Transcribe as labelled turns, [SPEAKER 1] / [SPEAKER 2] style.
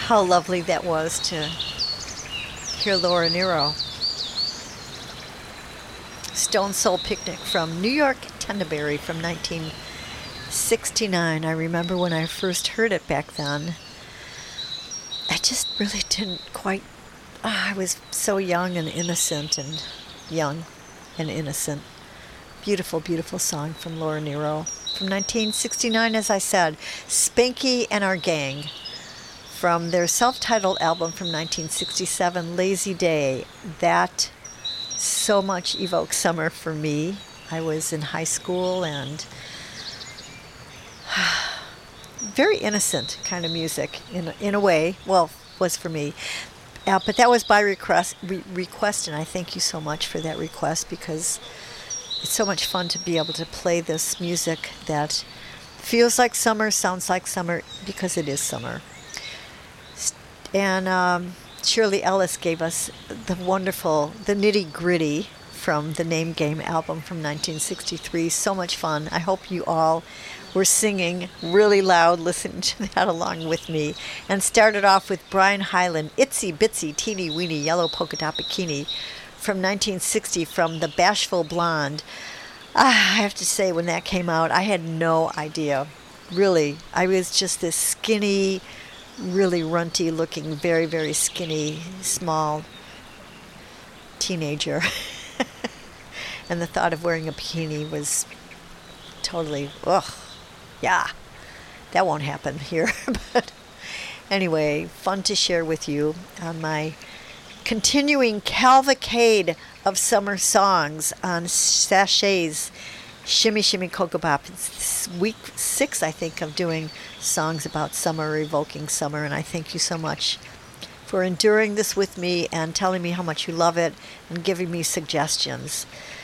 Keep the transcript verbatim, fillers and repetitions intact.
[SPEAKER 1] How lovely that was to hear Laura Nyro. Stone Soul Picnic from New York Tendaberry from nineteen sixty-nine. I remember when I first heard it back then. I just really didn't quite... ah, I was so young and innocent and young and innocent. Beautiful, beautiful song from Laura Nyro. From nineteen sixty-nine, as I said, Spanky and Our Gang. From their self-titled album from nineteen sixty-seven, Lazy Day. That so much evokes summer for me. I was in high school and very innocent kind of music in, in a way. Well, was for me. Uh, but that was by request, re- request, and I thank you so much for that request because it's so much fun to be able to play this music that feels like summer, sounds like summer, because it is summer. And um, Shirley Ellis gave us the wonderful, the Nitty Gritty from the Name Game album from nineteen sixty-three. So much fun. I hope you all were singing really loud, listening to that along with me. And started off with Brian Hyland, Itsy Bitsy Teeny Weeny Yellow Polka Dot Bikini from nineteen sixty from The Bashful Blonde. Ah, I have to say, when that came out, I had no idea. Really, I was just this skinny, really runty looking, very, very skinny, small teenager. And the thought of wearing a bikini was totally, ugh, yeah, that won't happen here. But anyway, fun to share with you on my continuing cavalcade of summer songs on Sachets Shimmy Shimmy Cocoa Pop. It's week six, I think, of doing songs about summer, evoking summer, and I thank you so much for enduring this with me and telling me how much you love it and giving me suggestions.